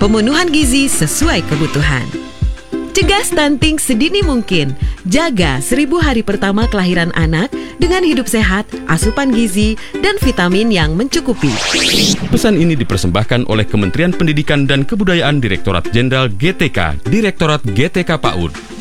pemenuhan gizi sesuai kebutuhan. Cegah stunting sedini mungkin. Jaga 1000 hari pertama kelahiran anak dengan hidup sehat, asupan gizi, dan vitamin yang mencukupi. Pesan ini dipersembahkan oleh Kementerian Pendidikan dan Kebudayaan Direktorat Jenderal GTK, Direktorat GTK PAUD.